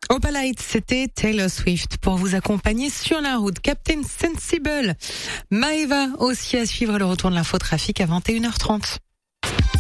Opalite, c'était Taylor Swift pour vous accompagner sur la route. Captain Sensible, Maeva aussi à suivre, le retour de l'infotrafic à 21h30.